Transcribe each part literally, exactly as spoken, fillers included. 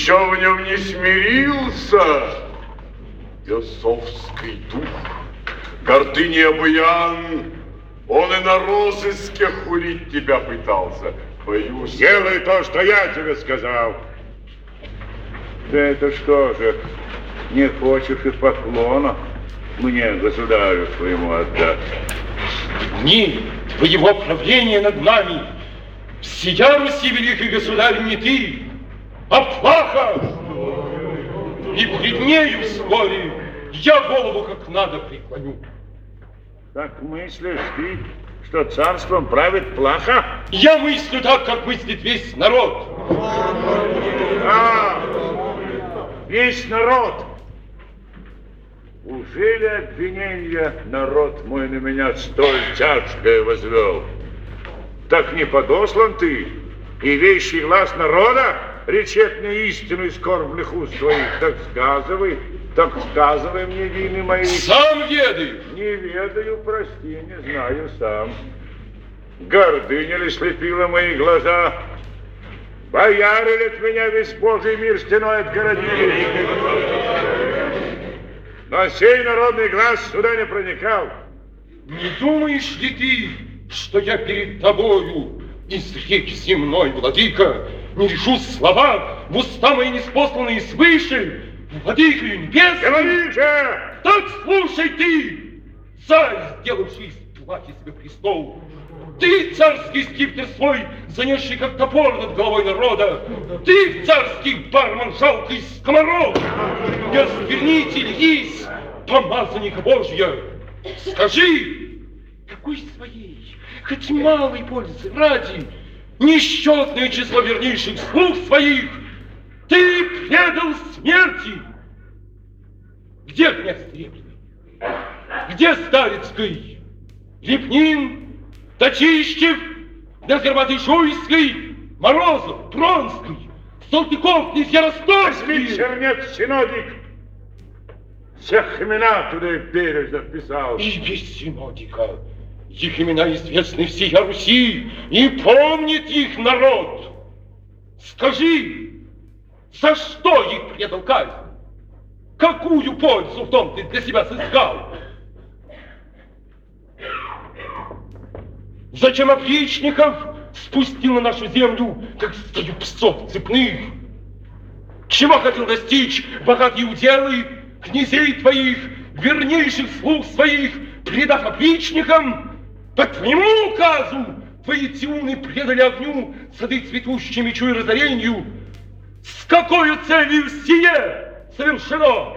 еще в нем не смирился. Бесовский дух, гордыня обуян, он и на розыске хулить тебя пытался. Боюсь... Делай то, что я тебе сказал. Да это что же, не хочешь и поклона мне, государю своему, отдать? Дни твоего правления над нами, всея Руси, великий государь, не ты, а плаха. И пред нею вскоре я голову как надо преклоню. Так мыслишь ты, что царством правит плаха? Я мыслю так, как мыслит весь народ. А, весь народ. Ужели обвинение народ мой на меня столь тяжкое возвел? Так не подослан ты, и вещий глаз народа речет мне истину из скорбных уст твоих. Так сказывай, так сказывай мне, вины мои. Сам ведай. Не ведаю, прости, не знаю сам. Гордыня ли слепила мои глаза? Бояре ли от меня весь Божий мир стеной отгородили? Но сей народный глаз сюда не проникал. Не думаешь ли ты, что я перед тобою из реки земной, владыка, не решу слова в уста мои неспосланные свыше, владыкою небесным? Говори же! Так слушай ты, царь, сделавший из плахи себе престол. Ты, царский скипетр свой, занесший как топор над головой народа. Ты, царский бармен, жалкий скоморох, неосквернитель, есть помазанника Божья. Скажи, какой своей, хоть малой пользы ради, несчетное число вернейших слуг своих ты предал смерти? Где князь Серебряный? Где Старицкий? Лепнин, Точищев, Горбатый Шуйский, Морозов, Пронский, Салтыков, князья Ростовский. Чернец синодик. Всех имена туда и бережно вписал. И без синодика. Их имена известны всей Руси, и помнит их народ. Скажи, за что их предал казнь? Какую пользу в том ты для себя сыскал? Зачем опричников спустил на нашу землю, как стаю псов цепных? Чего хотел достичь богатые уделы князей твоих, вернейших слуг своих, предав опричникам? По твоему указу твои тиуны предали огню сады цветущие мечу и разорению. С какой целью сие совершено?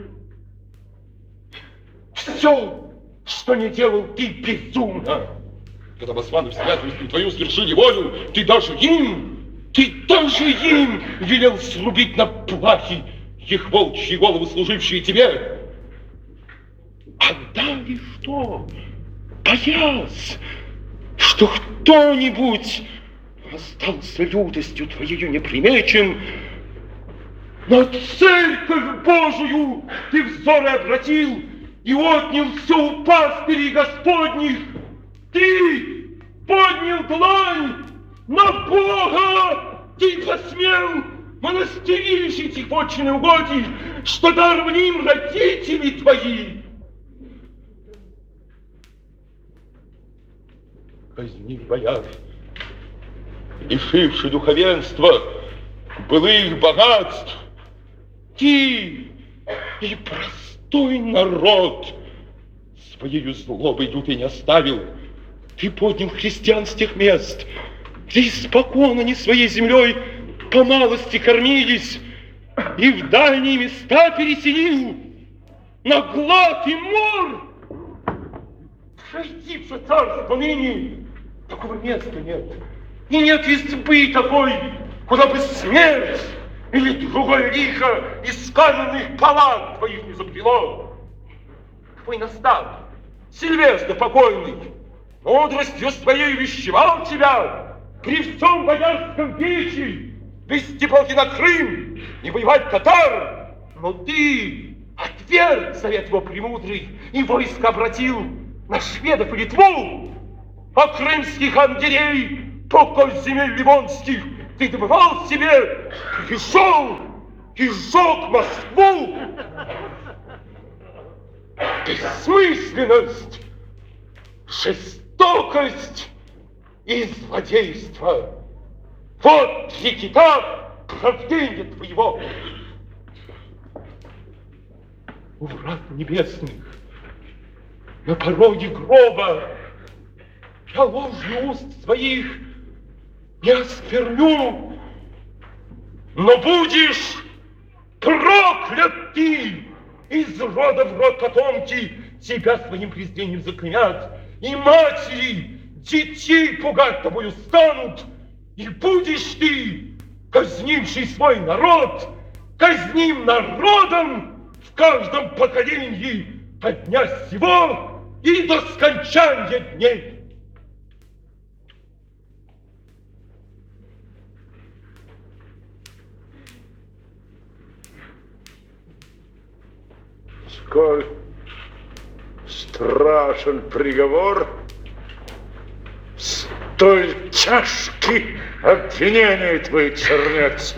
Все, что не делал ты, безумно. Когда басманы в святостью твою свершили волю, ты даже им, ты даже им велел срубить на плахи их волчьи головы, служившие тебе. А далее что? Боясь, что кто-нибудь остался лютостью твоею непримечен, на церковь Божию ты взоры обратил и отнял все у пастырей Господних. Ты поднял длань на Бога, ты посмел монастыри лишить их вотчины угодий, что даровали им родители твои. Казни бояр, лишивший духовенства былых богатств, ты и простой народ своею злобой лютой не оставил. Ты поднял христиан с тех мест, где испокон они своей землей по малости кормились, и в дальние места переселил, на глад и мор. Пройди в царство ныне, такого места нет, и нет избы такой, куда бы смерть или другое лихо из каменных палат твоих не забрело. Твой наставник, Сильвестр покойный, мудростью своей вещевал тебя при всем боярском вече вести полки на Крым и воевать татар, но ты отверг совет его премудрый и войско обратил на шведов и Литву, а крымский хан Гирей, покой земель ливонских, ты добывал себе, пришел и сжег Москву. Бессмысленность, жестокость и злодейство. Вот три кита правдения твоего. У врат небесных, на пороге гроба, я ложью уст своих не оскверню, но будешь проклят ты. Из рода в род потомки тебя своим презрением заклинят, и матери детей пугать тобою станут, и будешь ты, казнивший свой народ, казним народом в каждом поколении от дня сего и до скончания дней. Сколь страшен приговор, столь тяжкий обвинения твой, чернец.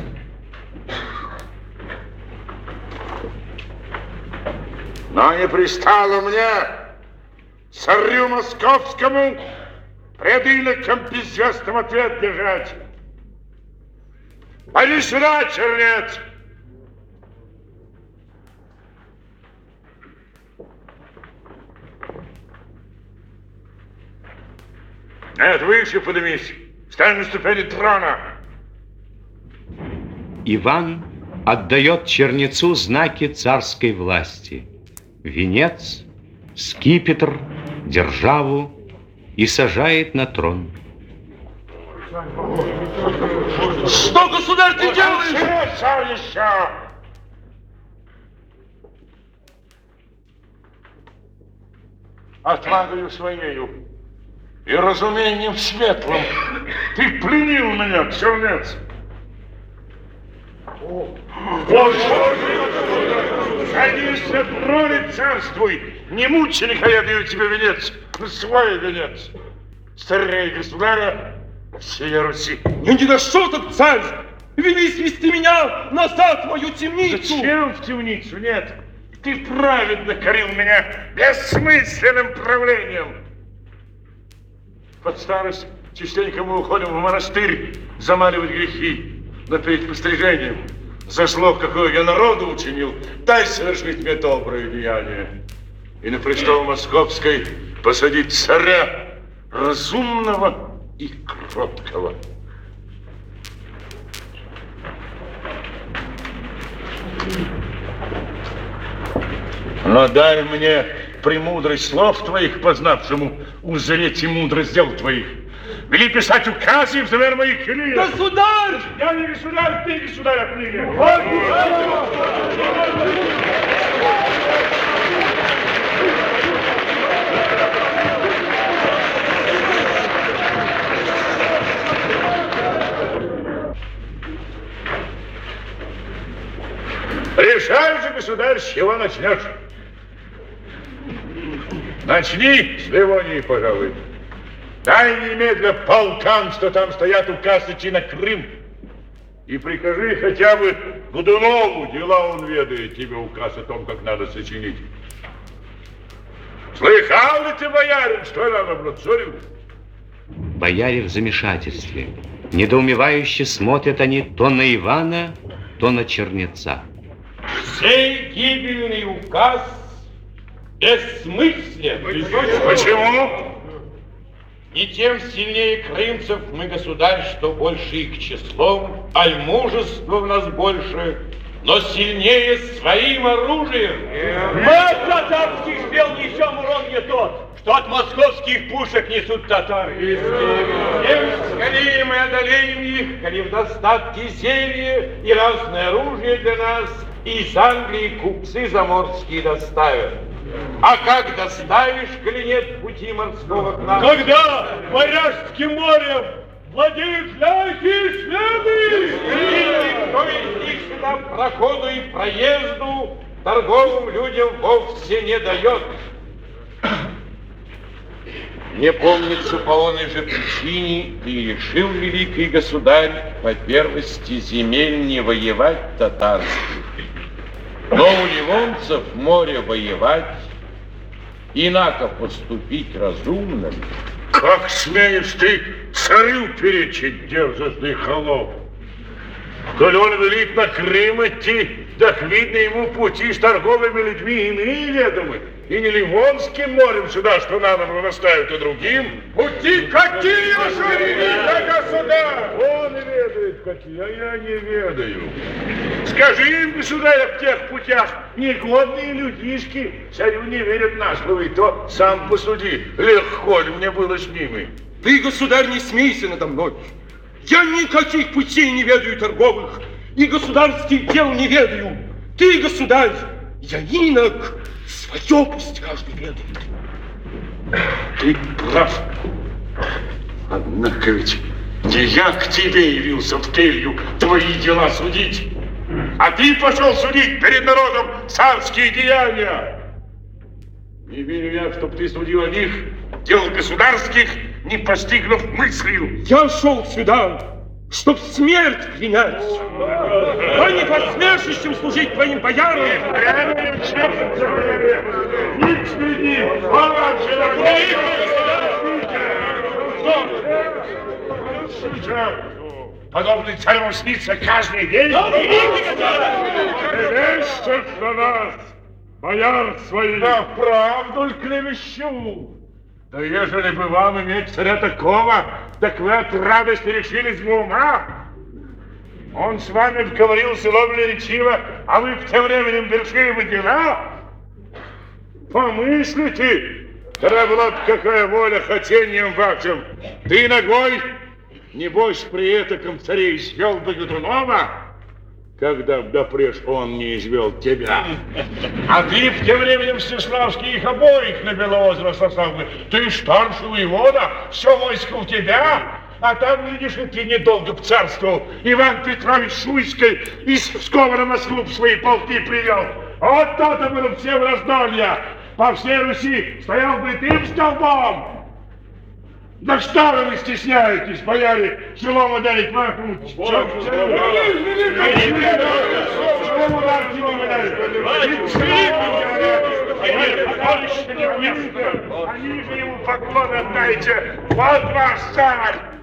Но не пристало мне, царю московскому, пред иноком безвестным ответ держать. Пойди сюда, чернец! Нет, выше поднимись. Встань на ступени трона. Иван отдает чернецу знаки царской власти. Венец, скипетр, державу и сажает на трон. Что, государь, ты делаешь? Царь еще! Отвагою своею и разумением светлым ты пленил меня, чернец. Садись на троне, царствуй. Не мученика я даю тебе венец, но свой венец. Царя и государя всей Руси. Я не на что тут, царь! Вели свести меня назад в мою темницу! Зачем в темницу? Нет. Ты праведно корил меня бессмысленным правлением. Под старость частенько мы уходим в монастырь замаливать грехи, но перед пострижением за зло, какое я народу учинил, дай совершить мне доброе деяние. И на престол московской посадить царя разумного и кроткого. Но дай мне премудрость слов твоих, познавшему узреть и мудрость дел твоих. Вели писать указы взамен моих книг. Государь! Я не государь, ты государь отныне. Решай же, государь, с чего начнешь. Начни с Ливонии, пожалуй. Дай немедля полкам, что там стоят, указ идти на Крым. И прикажи хотя бы Годунову, дела он ведает, тебе указ о том, как надо сочинить. Слыхал ли ты, боярин, что надо царю? Бояре в замешательстве. Недоумевающе смотрят они то на Ивана, то на чернеца. Сей гибельный указ бессмыслен. Почему? И тем сильнее крымцев мы, государь, что больше их числом, аль мужества в нас больше, но сильнее своим оружием. Мы от татарских бел несем урон не тот, что от московских пушек несут татары. Тем скорее мы одолеем их, коли в достатке зелья и разное оружие для нас из Англии купцы заморские доставят. А как доставишь, коли нет пути морского к нам? Когда Варяжским морем владеют ляхи и шведы! И никто из них сюда проходу и проезду торговым людям вовсе не дает. Мне помнится, по оной же причине и решил великий государь по первости земель не воевать татарских, но у ливонцев море воевать, инако поступить разумно. Как смеешь ты царю перечить, дерзостный холоп? Коль он велит на Крым идти, так видно ему пути с торговыми людьми иные ведомы. И не Ливонским морем сюда, что надо было наставить, а другим. Пути какие, ваше великое государь? Он и ведает какие, а я не ведаю. Скажи им, государь, об тех путях, негодные людишки, царю не верят на слово, и то сам посуди, легко ли мне было с ними. Ты, государь, не смейся надо мной. Я никаких путей не ведаю торговых, и государских дел не ведаю. Ты, государь, я инок, свое пусть каждый ведает. Ты прав. Однако ведь не я к тебе явился в келью твои дела судить, а ты пошел судить перед народом царские деяния. Не верю я, чтоб ты судил о них, дел государских, не постигнув мыслью. Я шел сюда, чтоб смерть принять, а не посмешищем служить твоим боярам. Не следи, подобный царем снится каждый день. Клевещешь на нас, бояр своих. Да правду ль клевещу? Да ежели бы вам иметь царя такого, так вы от радости решились бы ума. Он с вами говорил ловли речиво, а вы в тем временем вершили бы дела. Помыслите, когда была бы какая воля хотением вашим. Ты ногой, небось, при этаком царе извел бы Годунова, когда допреж он не извел тебя. А ты в тем временем Всеславский их обоих на Белоозеро сослал бы. Ты старший воевода, все войско у тебя, а там, видишь, и ты недолго б царствовал. Иван Петрович Шуйский из Пскова на Москву свои полки привел. Вот то-то было бы всем раздолья. По всей Руси стоял бы ты столбом. Да что вы не стесняетесь, бояре, челом ударить махнуть? Челом ударить не ударить. Они же ему поклон отдайте. Вот ваш царь.